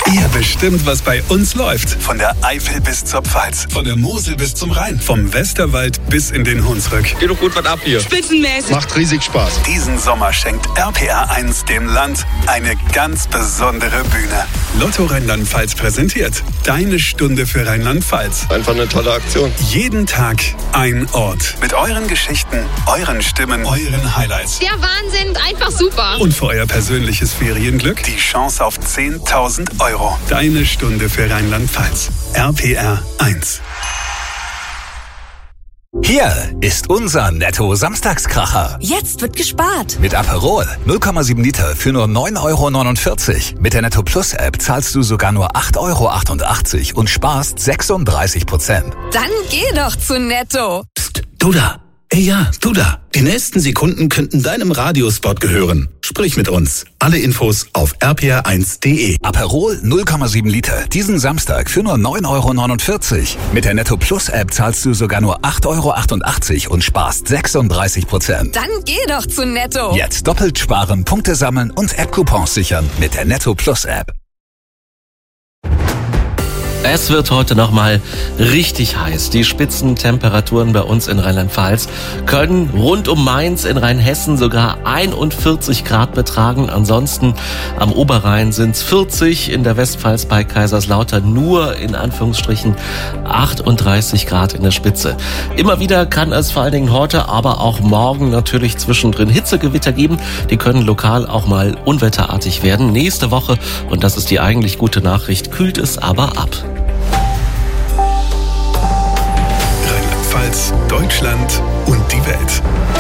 Ihr bestimmt, was bei uns läuft. Von der Eifel bis zur Pfalz. Von der Mosel bis zum Rhein. Vom Westerwald bis in den Hunsrück. Geht doch gut was ab hier. Spitzenmäßig. Macht riesig Spaß. Diesen Sommer schenkt RPR1 dem Land eine ganz besondere Bühne. Lotto Rheinland-Pfalz präsentiert Deine Stunde für Rheinland-Pfalz. Einfach eine tolle Aktion. Jeden Tag ein Ort. Mit euren Geschichten, euren Stimmen, euren Highlights. Der Wahnsinn, einfach super. Und für euer persönliches Ferienglück die Chance auf 10.000 Euro. Deine Stunde für Rheinland-Pfalz. RPR1. Hier ist unser Netto-Samstagskracher. Jetzt wird gespart. Mit Aperol 0,7 Liter für nur 9,49 €. Mit der Netto Plus App zahlst du sogar nur 8,88 € und sparst 36%. Dann geh doch zu Netto. Psst, du da. Ey, ja, du da. Die nächsten Sekunden könnten deinem Radiospot gehören. Sprich mit uns. Alle Infos auf rpr1.de. Aperol 0,7 Liter. Diesen Samstag für nur 9,49 €. Mit der Netto Plus App zahlst du sogar nur 8,88 € und sparst 36%. Dann geh doch zu Netto. Jetzt doppelt sparen, Punkte sammeln und App-Coupons sichern mit der Netto Plus App. Es wird heute nochmal richtig heiß. Die Spitzentemperaturen bei uns in Rheinland-Pfalz können rund um Mainz in Rheinhessen sogar 41 Grad betragen. Ansonsten am Oberrhein sind es 40, in der Westpfalz bei Kaiserslautern nur in Anführungsstrichen 38 Grad in der Spitze. Immer wieder kann es vor allen Dingen heute, aber auch morgen natürlich zwischendrin Hitzegewitter geben. Die können lokal auch mal unwetterartig werden. Nächste Woche, und das ist die eigentlich gute Nachricht, kühlt es aber ab. Rheinland-Pfalz, Deutschland und die Welt.